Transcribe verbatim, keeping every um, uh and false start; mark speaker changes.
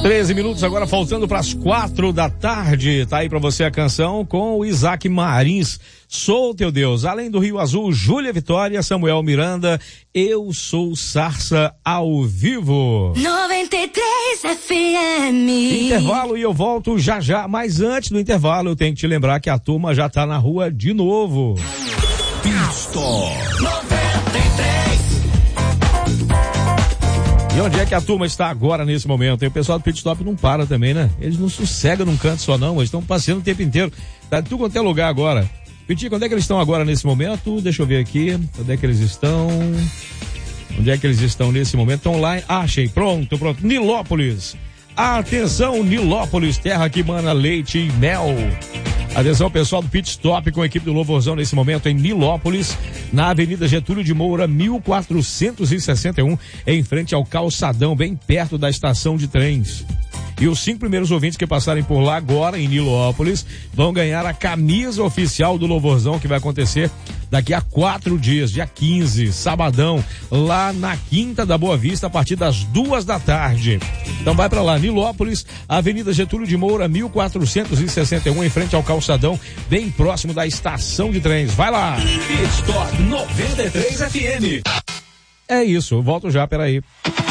Speaker 1: treze minutos agora, faltando para as quatro da tarde. Tá aí para você a canção com o Isaac Marins, Sou Teu Deus. Além do Rio Azul, Júlia Vitória, Samuel Miranda, Eu Sou Sarça ao vivo.
Speaker 2: noventa e três F M.
Speaker 1: Intervalo e eu volto já já. Mas antes do intervalo, eu tenho que te lembrar que a turma já tá na rua de novo.
Speaker 3: Pitstop noventa e três.
Speaker 1: E onde é que a turma está agora nesse momento? E o pessoal do Pitstop não para também, né? Eles não sossegam num canto só não, eles estão passeando o tempo inteiro. Tá tudo quanto é lugar agora. Pitinho, onde é que eles estão agora nesse momento? Deixa eu ver aqui. Onde é que eles estão? Onde é que eles estão nesse momento? Estão lá. Ah, achei. Pronto, pronto. Nilópolis. Atenção, Nilópolis, terra que mana leite e mel. Atenção, pessoal do Pitstop com a equipe do Louvorzão nesse momento em Nilópolis, na Avenida Getúlio de Moura, mil quatrocentos e sessenta e um, em frente ao calçadão, bem perto da estação de trens. E os cinco primeiros ouvintes que passarem por lá agora em Nilópolis vão ganhar a camisa oficial do Louvorzão, que vai acontecer daqui a quatro dias, dia quinze, sabadão, lá na Quinta da Boa Vista, a partir das duas da tarde. Então vai pra lá, Nilópolis, Avenida Getúlio de Moura, mil quatrocentos e sessenta e um, em frente ao calçadão, bem próximo da estação de trens. Vai lá!
Speaker 3: Pitstop noventa e três F M.
Speaker 1: É isso, eu volto já, peraí.